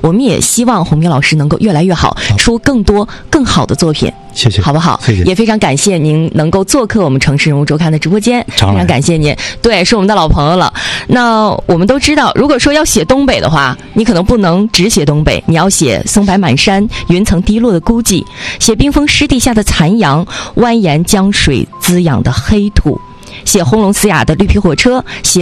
我们也希望洪明老师能够越来越好，出更多更好的作品。 谢谢， 好不好？ 谢谢， 也非常感谢您能够做客我们城市人物周刊的直播间，非常感谢您。对，是我们的老朋友了。那我们都知道，如果说要写东北的话，你可能不能只写东北，你要写松柏满山、云层低落的孤寂，写冰封湿地下的残阳，蜿蜒江水滋养的黑土，写轰隆嘶哑的绿皮火车，写